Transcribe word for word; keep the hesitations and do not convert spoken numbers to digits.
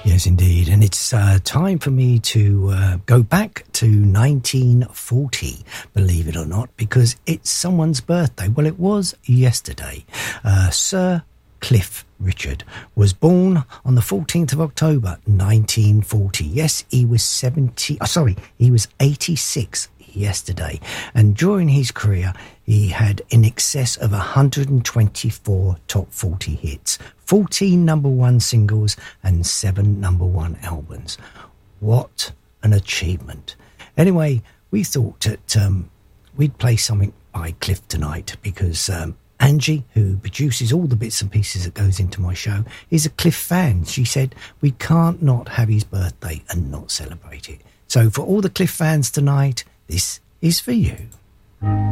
Yes, indeed. And it's uh, time for me to uh, go back to nineteen forty, believe it or not, because it's someone's birthday. Well, it was yesterday. Uh, Sir Cliff Richard was born on the fourteenth of October, nineteen forty. Yes, he was seventy. Oh, sorry, he was eighty-six yesterday. And during his career, he had in excess of one hundred twenty-four top forty hits, fourteen number one singles and seven number one albums. What an achievement. Anyway, we thought that um, we'd play something by Cliff tonight because um, Angie, who produces all the bits and pieces that goes into my show, is a Cliff fan. She said we can't not have his birthday and not celebrate it. So for all the Cliff fans tonight, this is for you.